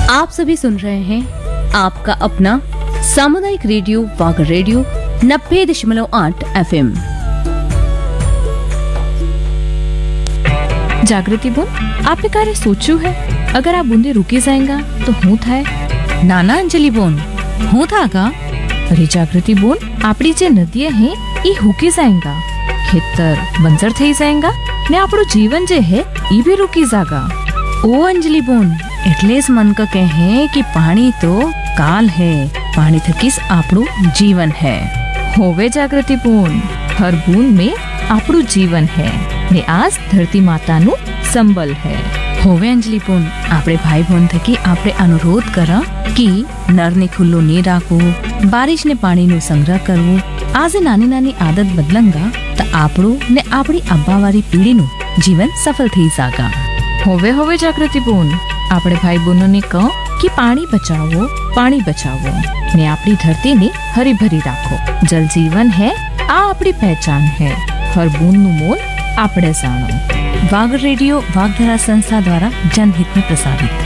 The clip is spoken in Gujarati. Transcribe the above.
आप सभी सुन रहे हैं आपका अपना सामुदायिक रेडियो वागर रेडियो 90.8 FM। જાગૃતિ બોન, આપે ક્યારે સોચ્યું હે અગર આ બુંદે રૂકી જાયંગા તો હું થાય? નાના અંજલિ બોન, હું થાગા? અરે જાગૃતિ બોન, આપણી જે નદીએ હે એ હુકી જાયંગા, ખેતર બંજર થઈ જાયંગા ને આપણું જીવન જે હે એ બી રૂકી જાગા। ओ अंजलि बोन, એટલે જ મન ક કહે કે પાણી તો કાલ હે, પાણી થકીસ આપણું જીવન હે। હોવે જાગૃતિ બોન, હર બૂંદ में આપણું જીવન હે ને આજ ધરતી માતાનું સંબલ હે। હોવે અંજલિ બોન, આપણે ભાઈ બોન થકી આપણે અનુરોધ કરા કે નરને ખુલ્લું નહીં રાખવું, બારિશને પાણીનો સંગ્રહ કરવું। આજે નાની નાની આદત બદલંગા તો આપણું ને આપણી આવવાવાળી પેઢીનું જીવન સફળ થઈ જાગા। હોવે જાગૃતિ બોન, આપણે ભાઈ બહેનોને કહો કે પાણી બચાવો, પાણી બચાવો ને આપણી ધરતીને હરીભરી રાખો। જલ જીવન હે, આ આપણી પહેચાન હે, હર બૂંદનું મોલ આપણે જાણો। વાગડ રેડિયો વાગધરા સંસ્થા દ્વારા जनहित में प्रसारित।